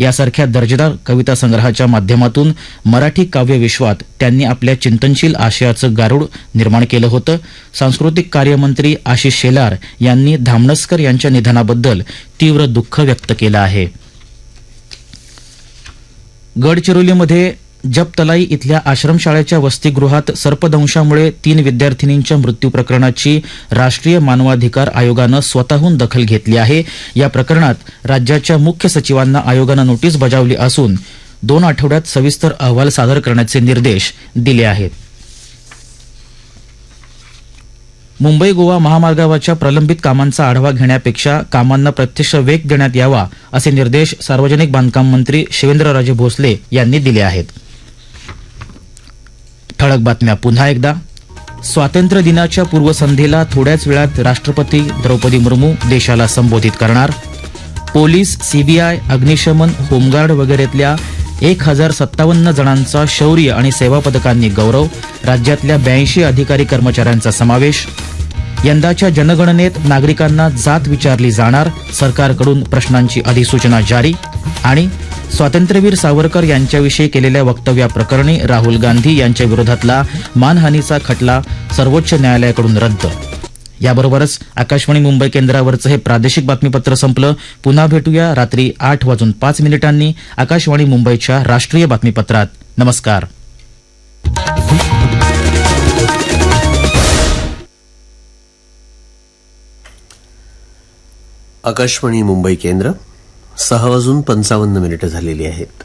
यासारख्या दर्जेदार कविता संग्रहाच्या माध्यमातून मराठी काव्य विश्वात त्यांनी आपल्या चिंतनशील आशयाचं गारूड निर्माण केलं होतं. सांस्कृतिक कार्यमंत्री आशिष शेलार यांनी धामणसकर यांच्या निधनाबद्दल तीव्र दुःख व्यक्त केलं आहे. गडचिरोलीमध्ये जपतलाई इथल्या आश्रमशाळेच्या वसतिगृहात सर्पदंशामुळे 3 विद्यार्थिनींच्या मृत्यू प्रकरणाची राष्ट्रीय मानवाधिकार आयोगानं स्वतःहून दखल घेतली आहे. या प्रकरणात राज्याच्या मुख्य सचिवांना आयोगानं नोटीस बजावली असून 2 आठवड्यात सविस्तर अहवाल सादर करण्याचे निर्देश दिले आहेत. मुंबई गोवा महामार्गावरच्या प्रलंबित कामांचा आढावा घेण्यापेक्षा कामांना प्रत्यक्ष वेग देण्यात यावा असे निर्देश सार्वजनिक बांधकाम मंत्री शिवेंद्रराजे भोसले यांनी दिले आहेत. ठळक बातम्या पुन्हा एकदा. स्वातंत्र्य दिनाच्या पूर्वसंध्येला थोड्याच वेळात राष्ट्रपती द्रौपदी मुर्मू देशाला संबोधित करणार. पोलीस, सीबीआय, अग्निशमन, होमगार्ड वगैरेतल्या 1057 जणांचा शौर्य आणि सेवा पदकांनी गौरव. राज्यातल्या 82 अधिकारी कर्मचाऱ्यांचा समावेश. यंदाच्या जनगणनेत नागरिकांना जात विचारली जाणार, सरकारकडून प्रश्नांची अधिसूचना जारी. आणि स्वातंत्र्यवीर सावरकर यांच्याविषयी केलेल्या वक्तव्याप्रकरणी राहुल गांधी यांच्या विरोधातला मानहानीचा खटला सर्वोच्च न्यायालयाकडून रद्द. याबरोबरच आकाशवाणी मुंबई केंद्रावरचं हे प्रादेशिक बातमीपत्र संपलं. पुन्हा भेटूया रात्री 8:05 आकाशवाणी मुंबईच्या राष्ट्रीय बातमीपत्रात. नमस्कार. आकाशवाणी मुंबई केंद्र 6:55 झालेली आहेत.